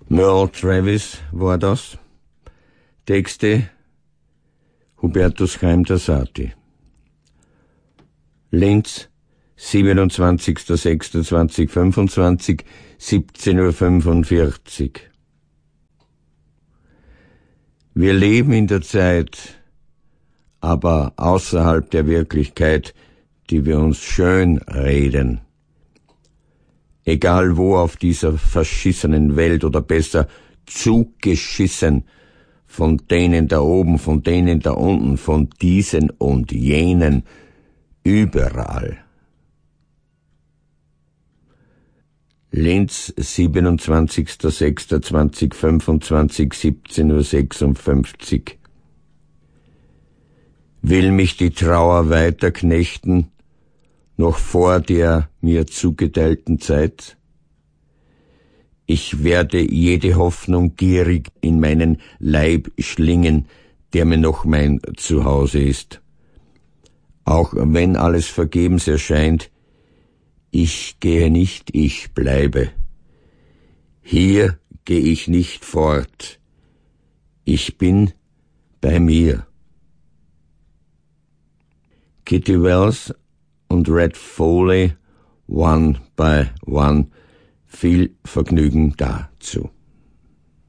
Merle Travis war das. Texte Hubertus Chaim-Tassati. Linz, 27.06.2025, 17:45 Uhr. Wir leben in der Zeit, aber außerhalb der Wirklichkeit, die wir uns schön reden. Egal wo auf dieser verschissenen Welt oder besser zugeschissen, von denen da oben, von denen da unten, von diesen und jenen, überall. Linz, 27.06.2025, 17:56 Uhr. Will mich die Trauer weiter knechten, noch vor der mir zugeteilten Zeit? Ich werde jede Hoffnung gierig in meinen Leib schlingen, der mir noch mein Zuhause ist. Auch wenn alles vergebens erscheint, ich gehe nicht, ich bleibe. Hier gehe ich nicht fort. Ich bin bei mir. Kitty Wells und Red Foley, One by One, viel Vergnügen dazu.